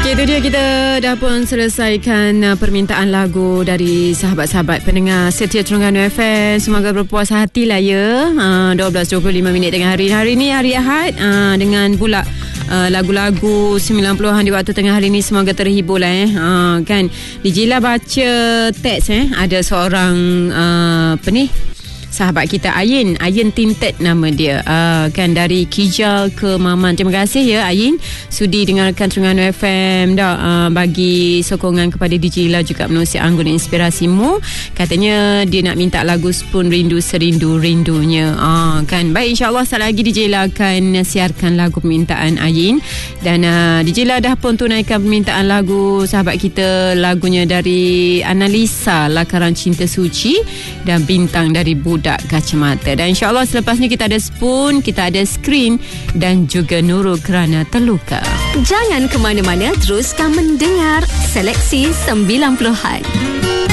Okey, itu dia, kita dah pun selesaikan permintaan lagu dari sahabat-sahabat pendengar setia Terengganu FM. Semoga berpuas hati lah ya. 12.25 tengah hari. Hari ni hari Ahad, dengan pula lagu-lagu 90-an di waktu tengah hari ni. Semoga terhibur lah kan. DJ Ella baca teks ada seorang sahabat kita Ayin Tinted nama dia, kan, dari Kijal ke Maman. Terima kasih ya Ayin sudi dengarkan Terengganu FM dah, bagi sokongan kepada DJ Ella juga menerusi anggun inspirasimu. Katanya dia nak minta lagu Spoon Rindu Serindu-rindunya, kan. Baik, insyaAllah sekali lagi DJ Ella akan siarkan lagu permintaan Ayin. Dan DJ Ella dah pun tunaikan permintaan lagu sahabat kita, lagunya dari Analisa, Lakaran Cinta Suci, dan Bintang dari Budak Kacamata. Dan insyaAllah selepas ni kita ada Spoon, kita ada Screen, dan juga Nurul Kerana Terluka. Jangan ke mana-mana, teruskan mendengar Seleksi 90-an.